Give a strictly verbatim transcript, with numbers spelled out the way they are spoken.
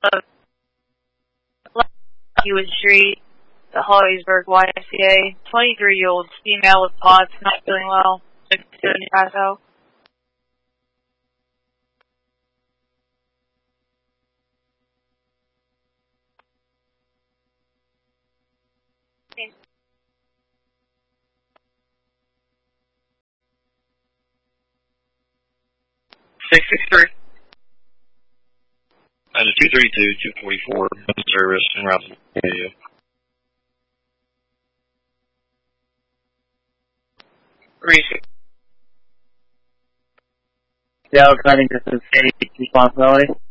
Hewitt Street, the Holliesburg Y M C A. twenty-three-year-old female with POTS, not feeling well. six seventy pass out. six six three. That's two thirty-two, two forty-four, service in Robinson area. Reese. Yeah, I think this is Katie's responsibility.